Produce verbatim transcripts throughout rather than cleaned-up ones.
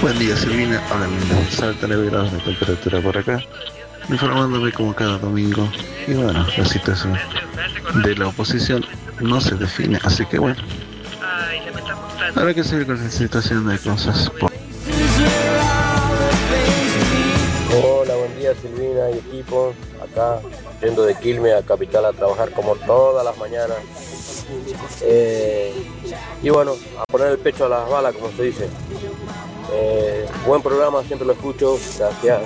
Buen día, Silvina. Hablan de Salta, nueve grados de temperatura por acá. Informándome como cada domingo. Y bueno, la situación de la oposición no se define, así que bueno. Habrá que seguir con la situación de cosas. Hola, buen día, Silvina y equipo. Acá, yendo de Quilmes a Capital a trabajar como todas las mañanas. Eh, y bueno, a poner el pecho a las balas, como se dice. Eh, buen programa, siempre lo escucho. Gracias.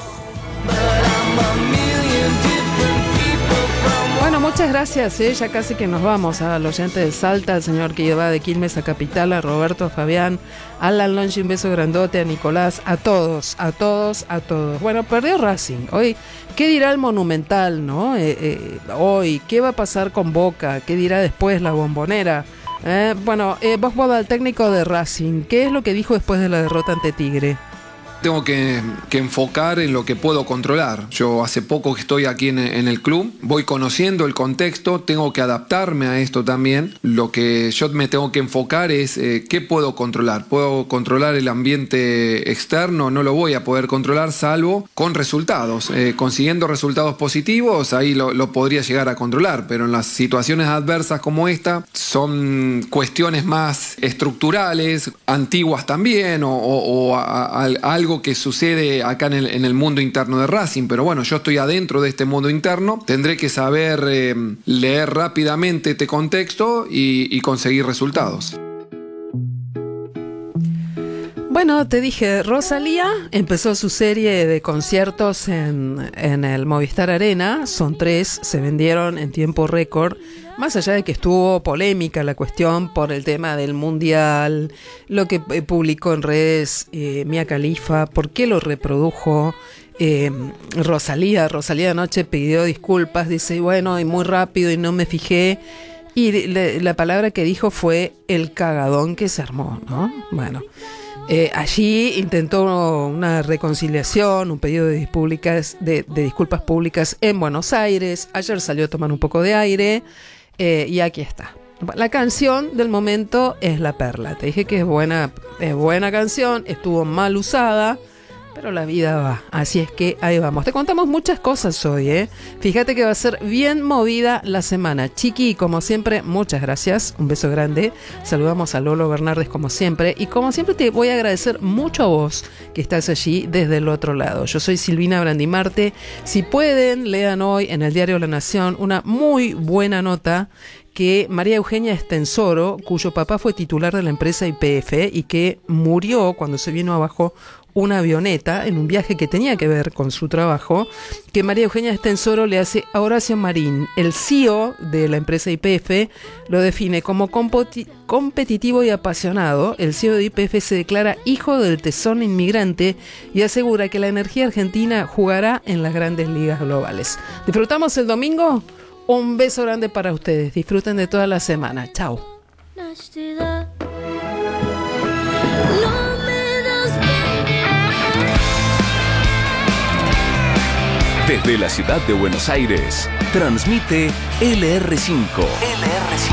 Bueno, muchas gracias, ¿eh? Ya casi que nos vamos al oyente de Salta, al señor que va de Quilmes a Capital, a Roberto, a Fabián, a Alan Lonchi, un beso grandote, a Nicolás, a todos, a todos, a todos. Bueno, perdió Racing. Hoy, ¿qué dirá el Monumental, no? Eh, eh, hoy, ¿qué va a pasar con Boca? ¿Qué dirá después la Bombonera? Eh, bueno, eh, vos, Boda, el técnico de Racing, ¿qué es lo que dijo después de la derrota ante Tigre? Tengo que, que enfocar en lo que puedo controlar. Yo hace poco que estoy aquí en, en el club, voy conociendo el contexto, tengo que adaptarme a esto también. Lo que yo me tengo que enfocar es eh, qué puedo controlar. ¿Puedo controlar el ambiente externo? No lo voy a poder controlar salvo con resultados. Eh, consiguiendo resultados positivos, ahí lo, lo podría llegar a controlar, pero en las situaciones adversas como esta son cuestiones más estructurales, antiguas también, o, o, o a, a, algo que sucede acá en el, en el mundo interno de Racing, pero bueno, yo estoy adentro de este mundo interno, tendré que saber eh, leer rápidamente este contexto y, y conseguir resultados. Bueno, te dije, Rosalía empezó su serie de conciertos en, en el Movistar Arena, son tres, se vendieron en tiempo récord, más allá de que estuvo polémica la cuestión por el tema del mundial, lo que eh, publicó en redes eh, Mia Khalifa, por qué lo reprodujo eh, Rosalía, Rosalía anoche pidió disculpas, dice, bueno, y muy rápido y no me fijé, y le, la palabra que dijo fue el cagadón que se armó, ¿no? Bueno. Eh, allí intentó una reconciliación, un pedido de, públicas, de, de disculpas públicas en Buenos Aires. Ayer salió a tomar un poco de aire eh, y aquí está. La canción del momento es La Perla. Te dije que es buena, es buena canción, estuvo mal usada, pero la vida va. Así es que ahí vamos. Te contamos muchas cosas hoy, ¿eh? Fíjate que va a ser bien movida la semana. Chiqui, como siempre, muchas gracias. Un beso grande. Saludamos a Lolo Bernardes como siempre. Y como siempre te voy a agradecer mucho a vos que estás allí desde el otro lado. Yo soy Silvina Brandimarte. Si pueden, lean hoy en el diario La Nación una muy buena nota que María Eugenia Estensoro, cuyo papá fue titular de la empresa Y P F y que murió cuando se vino abajo una avioneta en un viaje que tenía que ver con su trabajo, que María Eugenia Estensoro le hace a Horacio Marín. El C E O de la empresa Y P F lo define como compoti- competitivo y apasionado. El C E O de Y P F se declara hijo del tesón inmigrante y asegura que la energía argentina jugará en las grandes ligas globales. ¿Disfrutamos el domingo? Un beso grande para ustedes. Disfruten de toda la semana. Chao. Desde la ciudad de Buenos Aires, transmite L R cinco. L R cinco.